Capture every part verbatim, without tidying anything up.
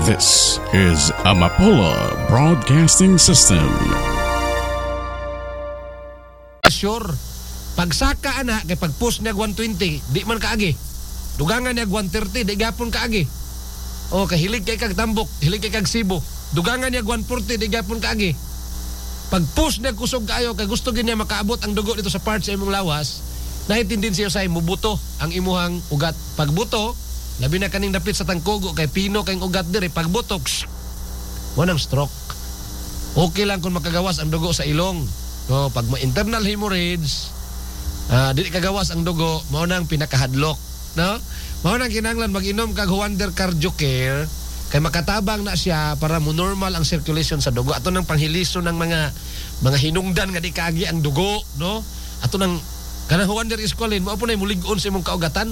This is Amapola Broadcasting System. Sure. Pagsaka ana kay pag-post niya one twenty, di man kaagi. Dugangan niya one thirty, di gapon kaagi. O kay hilig kay kag Tambok, hilig kay kag Cebu. Dugangan niya one forty, di gapon kaagi. Pag-post niya kusog kaayo kay gusto gid niya makaabot ang dugo dito sa parts sa imong lawas, nahitindin siya sa imo buto ang imuhang ugat. Pagbuto, labi na kaning dapit sa tangkugo kay pino kay ugat diri, pagbuto, mo nang stroke. Okay lang kung makagawas ang dugo sa ilong. No, pag mo internal hemorrhage, ah, dili kagawas ang dugo, mao nang pinakahadlok, no? Mao nang kinahanglan mag-inom kag Wonder Cardio Care kay makatabang na siya para mo normal ang circulation sa dugo. Ato nang panghiliso ng mga mga hinungdan nga di kaagi ang dugo, no? Ato nang kanang Wonder Iscolin, mao po na mulig-on sa imong kaugatan.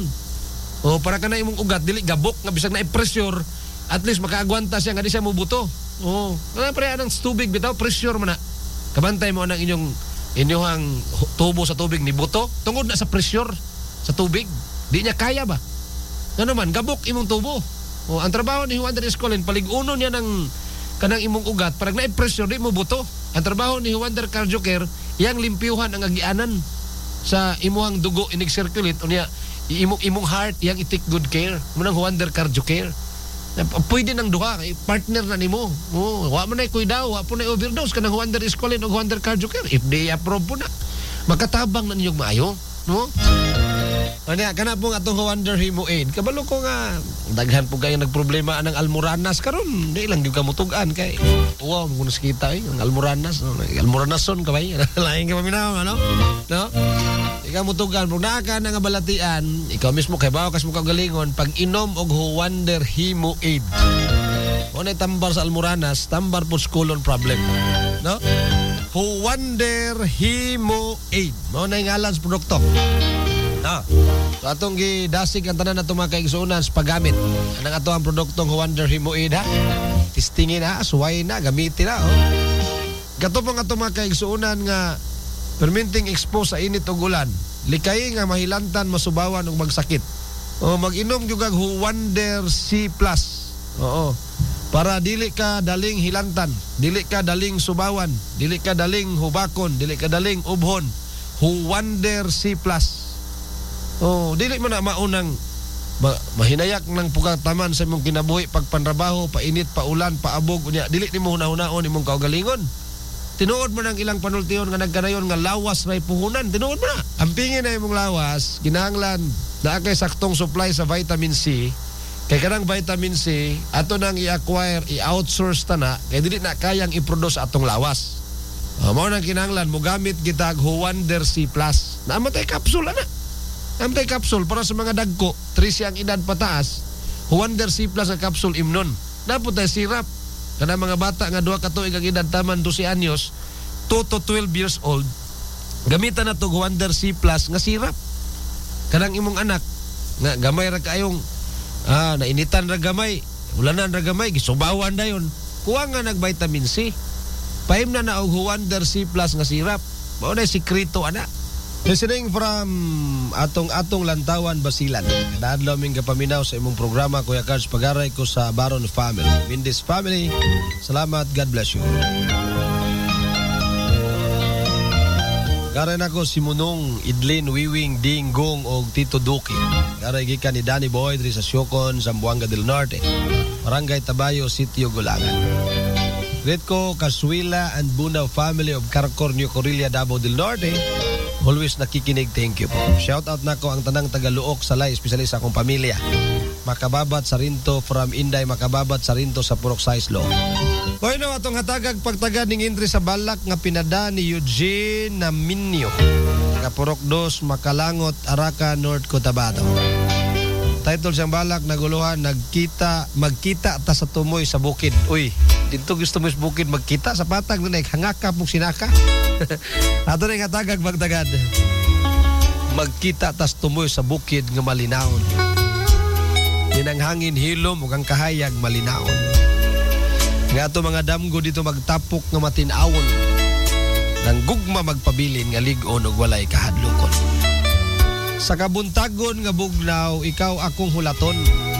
O para kana imong ugat dili gabok nga bisag na i-pressure, at least makaagwanta siya nga di siya mubuto. Oh, kana pre anang tubig bitaw pressure man na. Kabantay mo ang inyong inyong tubo sa tubig ni buto tungod na sa pressure sa tubig. Di niya kaya ba? Ano man, gabok imong tubo. O, ang trabaho ni Wonder Iscolin, palig-uno niya ng kanang imong ugat, parang na-pressure, di mo buto. Ang trabaho ni Wonder Cardio Care, iyang limpyuhan ang agianan sa imuhang dugo inig-circulate, o niya, imong, imong heart, iyang i-take good care. Munang Wonder Cardio Care. Pwede nang duha, partner na nimo. Oh, wa mo na kuidaw, wa po na overdose kanang Wonder Iscolin o Wonder Cardio Care. If they approve po na, makatabang na ninyong maayo, no? Ano kana po atong Wonder Hemo Aid. Kabalo ko nga daghan po kayo nagproblema anang almoranas karon. Di lang gyud ka mutugan kay. Wow, mo kuno kita eh ang almoranas, no? Almoranason ka bay. Lain ka paminaw, ano? No? Ikaw mutugan pag naa ka nga balatian, ikaw mismo kay bawo kas mo kagalingon pag inom og Wonder Hemo Aid. Mo na tambar sa almoranas, tambar po colon problem. No? Wonder Hemo Aid. Mo na ngalan sa produkto. No. So atong gidasig ang tanan nato mga kaigsuonan sa paggamit. Anang ato ang produktong Wonder Hemo Aid ha. Testingin ha, suway na, gamitin na. Oh. Gato pang ato mga kaigsuonan nga perminting expose sa init o ulan. Likay nga mahilantan, masubawan o magsakit. O mag-inom yung kag Wonder C plus. Oo. Para dili ka daling hilantan, dili ka daling subawan, dili ka daling hubakon, dili ka daling ubhon. Wonder C plus. Oh, dili man na maunang ma, mahinayak ng pugataman sa imong kinabuhi pagpanrabaho, painit, paulan, paabog unya. Dili nimo hunahunahon imong kaugalingon. Tinuod man ang ilang panultiyon nga nagkanayon nga lawas ray puhunan. Tinuod man na. Ampingin na imong lawas, kinahanglan naa kay saktong supply sa vitamin C. Kay kanang vitamin C ato nang i-acquire, i-outsource ta na kay dili na kayang i-produce atong lawas. Oh, mao nang kinahanglan mo gamit kita og Wonder C plus. Namatay kapsula na. Namatay kapsul para sa mga dagko, trisi ang edad pataas. Wonder C plus ang kapsul imnon. Napot ay sirap. Kana mga bata nga duha ka tuig ang edad taman twelve anyos, two to twelve years old. Gamitan na to Wonder C plus nga sirap. Kanang imong anak nga gamay ra kayong ah nainitan ra gamay, ulanan ra gamay, gisubawan dayon. Kuha nga nag vitamin C. Paim na na og Wonder C plus nga sirap. Mao na sikreto ana. Listening from atong-atong Lantawan, Basilan. Daadlaw ming kapaminaw sa imong programa, Kuya Cards, pagaray ko sa Baron Family. Mindis Family, salamat, God bless you. Garay na ko si Munong, Idlin, Wiwing, Dinggong o Tito Duki. Garay gikan ni Danny Boy, diri sa Siocon, Zamboanga del Norte. Barangay Tabayo, Sitio Gulangan. Greet ko Kaswila and Bunaw family of Carcor, New Corilla, Davao del Norte. Always nakikinig, thank you po. Shout out na ko ang tanang Tagaluok, Salay, especially sa akong pamilya. Makababat Sarinto from Inday, Makababat Sarinto sa Purok Saislo. Hoy no, atong hatagag pagtagad ning Indri sa balak nga pinada ni Eugene Naminio. Nga Purok dos, Makalangot, Araka, North Cotabato. Title siyang balak, naguluhan, nagkita, magkita ta sa tumoy sa bukid. Uy, dito gusto mo sa bukid magkita sa patag na hangaka mong sinaka. Ato rin nga tagag magtagad. Magkita tas tumoy sa bukid nga malinawon. Yan ang hangin hilom ug ang kahayag malinawon. Nga ato mga damgo dito magtapok nga matinawon. Nang gugma magpabilin nga lig-on ug walay kahadlokon. Sa kabuntagon nga bugnaw, ikaw akong hulaton.